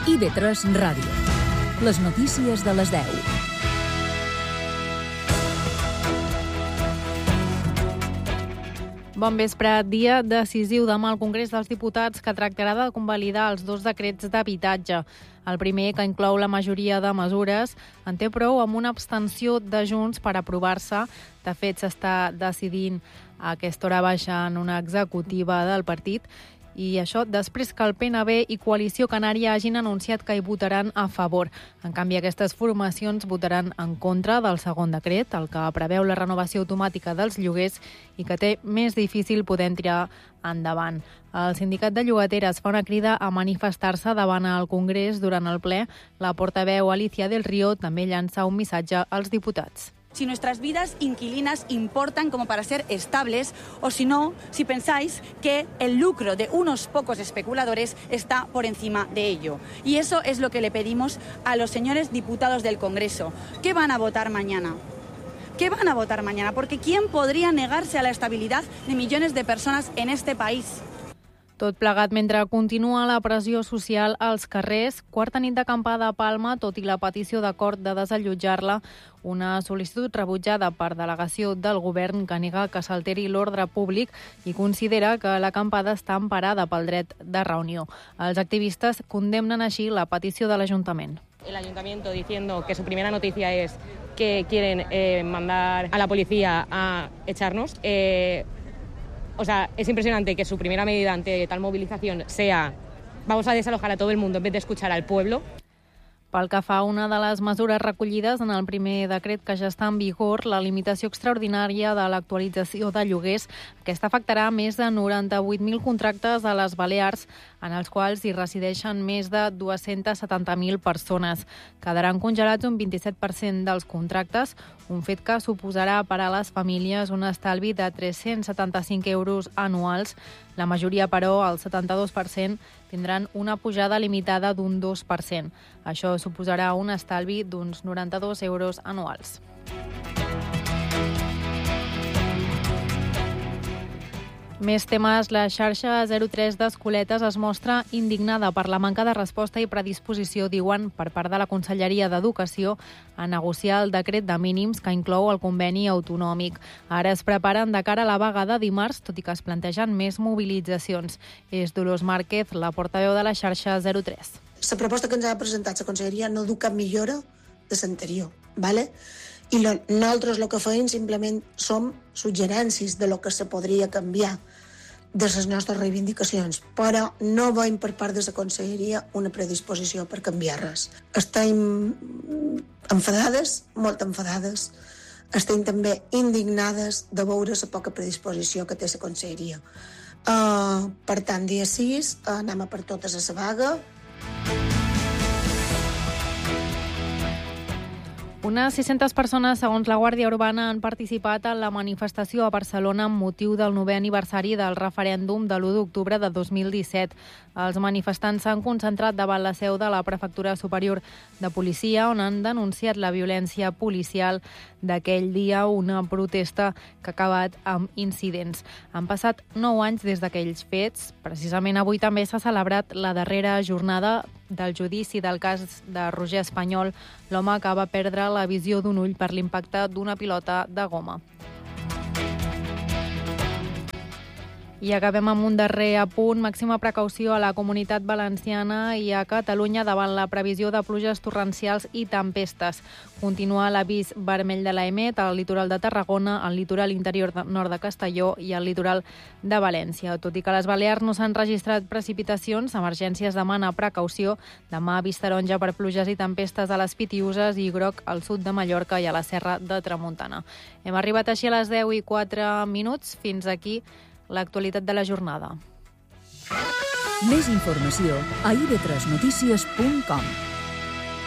IB3 Ràdio. Les notícies de les 10. Bon vespre. Dia decisiu demà al Congrés dels Diputats, que tractarà de convalidar els 2 decrets d'habitatge. El primer, que inclou la majoria de mesures, en té prou amb una abstenció de Junts per aprovar-se. De fet, s'està decidint a aquesta hora baixa en una executiva del partit. I això després que el PNB i Coalició Canària hagin anunciat que hi votaran a favor. En canvi, aquestes formacions votaran en contra del segon decret, el que preveu la renovació automàtica dels lloguers i que té més difícil poder tirar endavant. El sindicat de llogateres fa una crida a manifestar-se davant el Congrés durant el ple. La portaveu Alicia del Río també llança un missatge als diputats. Si nuestras vidas inquilinas importan como para ser estables, o si no, si pensáis que el lucro de unos pocos especuladores está por encima de ello. Y eso es lo que le pedimos a los señores diputados del Congreso. ¿Qué van a votar mañana? ¿Qué van a votar mañana? Porque ¿quién podría negarse a la estabilidad de millones de personas en este país? Tot plegat mentre continua la pressió social als carrers. Quarta nit d'acampada a Palma, tot i la petició d'acord de desallotjar-la, una sol·licitud rebutjada per delegació del govern que nega que s'alteri l'ordre públic i considera que l'acampada està emparada pel dret de reunió. Els activistes condemnen així la petició de l'Ajuntament. El Ayuntamiento diciendo que su primera noticia es que quieren mandar a la policía a echarnos. O sea, es impresionante que su primera medida ante tal movilización sea vamos a desalojar a todo el mundo en vez de escuchar al pueblo. Pel que fa a una de les mesures recollides en el primer decret que ja està en vigor, la limitació extraordinària de l'actualització de lloguers, aquesta afectarà més de 98.000 contractes a les Balears, en els quals hi resideixen més de 270.000 persones. Quedaran congelats un 27% dels contractes, un fet que suposarà per a les famílies un estalvi de 375 euros anuals. La majoria, però, el 72%, tindran una pujada limitada d'un 2%. Això suposarà un estalvi d'uns 92 euros anuals. Més temes. La xarxa 03 d'Escoletes es mostra indignada per la manca de resposta i predisposició, diuen, per part de la Conselleria d'Educació a negociar el decret de mínims que inclou el conveni autonòmic. Ara es preparen de cara a la vaga de dimarts, tot i que es plantegen més mobilitzacions. És Dolors Márquez, la portaveu de la xarxa 03. La proposta que ens ha presentat la Conselleria no du cap millora de l'anterior, ¿vale? I nosaltres el que feim simplement som suggerències de lo que se podria canviar de les nostres reivindicacions, però no veiem per part de la Conselleria una predisposició per canviar res. Estem enfadades, molt enfadades, estem també indignades de veure la poca predisposició que té la Conselleria. Per tant, dia 6 anem a per totes a la vaga. Unes 600 persones, segons la Guàrdia Urbana, han participat en la manifestació a Barcelona amb motiu del 9è aniversari del referèndum de l'1 d'octubre de 2017. Els manifestants s'han concentrat davant la seu de la Prefectura Superior de Policia, on han denunciat la violència policial d'aquell dia, una protesta que ha acabat amb incidents. Han passat 9 anys des d'aquells fets. Precisament avui també s'ha celebrat la darrera jornada del judici del cas de Roger Espanyol, l'home que va perdre la visió d'un ull per l'impacte d'una pilota de goma. I acabem amb un darrer apunt. Màxima precaució a la Comunitat Valenciana i a Catalunya davant la previsió de pluges torrencials i tempestes. Continua l'avís vermell de l'EMET al litoral de Tarragona, al litoral interior nord de Castelló i al litoral de València. Tot i que a les Balears no s'han registrat precipitacions, Emergències demana precaució. Demà avís taronja per pluges i tempestes a les Pitiüses i groc al sud de Mallorca i a la Serra de Tramuntana. Hem arribat així a les 10:04. Fins aquí l'actualitat de la jornada. Més informació a ib3notícies.com.